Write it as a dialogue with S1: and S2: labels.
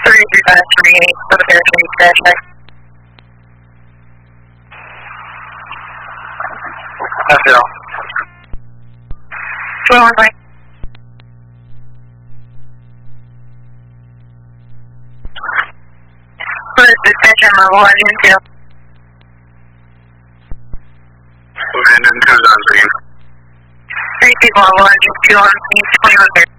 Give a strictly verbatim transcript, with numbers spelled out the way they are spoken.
S1: three three five three eight for the parachute crash site.
S2: That's it.
S1: two one three. Put detention level engine two.
S2: Engine two is on screen.
S1: Three people level engine two on scene twenty-one thirty.